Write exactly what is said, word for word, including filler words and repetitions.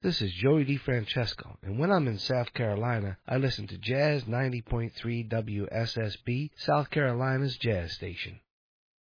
This is Joey DeFrancesco, and when I'm in South Carolina, I listen to Jazz ninety point three W S S B, South Carolina's jazz station.